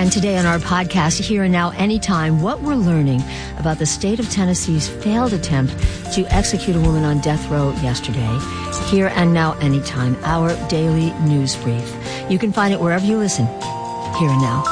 And today on our podcast, Here and Now Anytime, what we're learning about the state of Tennessee's failed attempt to execute a woman on death row yesterday. Here and Now Anytime, our daily news brief. You can find it wherever you listen. Here and Now.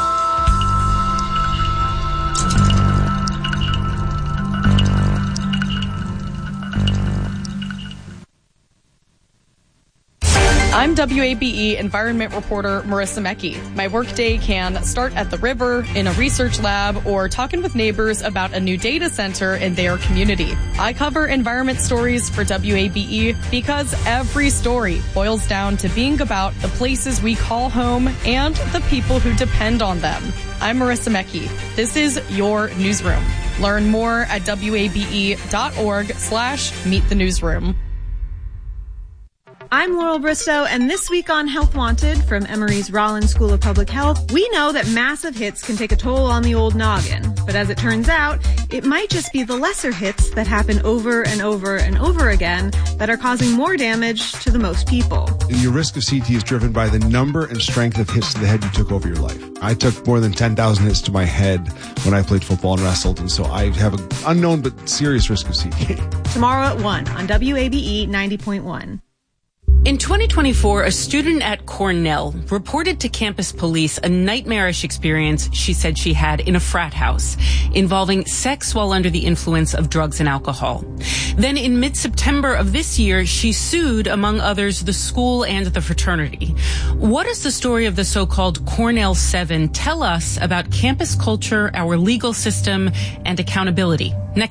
I'm WABE environment reporter Marissa Mecki. My workday can start at the river, in a research lab, or talking with neighbors about a new data center in their community. I cover environment stories for WABE because every story boils down to being about the places we call home and the people who depend on them. I'm Marissa Mecki. This is your newsroom. Learn more at wabe.org/meet the newsroom. I'm Laurel Bristow, and this week on Health Wanted from Emory's Rollins School of Public Health, we know that massive hits can take a toll on the old noggin. But as it turns out, it might just be the lesser hits that happen over and over and over again that are causing more damage to the most people. Your risk of CT is driven by the number and strength of hits to the head you took over your life. I took more than 10,000 hits to my head when I played football and wrestled, and so I have an unknown but serious risk of CT. Tomorrow at 1 on WABE 90.1. In 2024, a student at Cornell reported to campus police a nightmarish experience she said she had in a frat house involving sex while under the influence of drugs and alcohol. Then in mid-September of this year, she sued, among others, the school and the fraternity. What does the story of the so-called Cornell 7 tell us about campus culture, our legal system, and accountability? Next